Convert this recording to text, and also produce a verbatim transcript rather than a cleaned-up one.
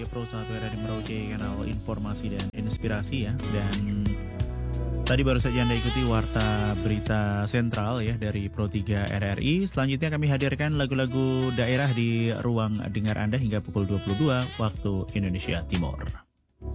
Pro satu R R I Merauke, kanal informasi dan inspirasi ya. Dan tadi baru saja Anda ikuti Warta Berita Sentral ya dari Pro tiga R R I. Selanjutnya kami hadirkan lagu-lagu daerah di ruang dengar Anda hingga pukul dua puluh dua waktu Indonesia Timur.